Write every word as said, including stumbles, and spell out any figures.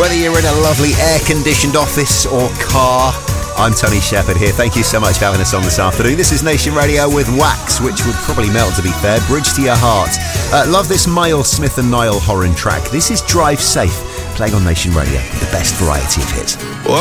Whether you're in a lovely air-conditioned office or car, I'm Tony Shepherd here. Thank you so much for having us on this afternoon. This is Nation Radio with Wax, which would probably melt, to be fair. Bridge to Your Heart. Uh, love this Miles Smith and Niall Horan track. This is Drive Safe, playing on Nation Radio, the best variety of hits. Well,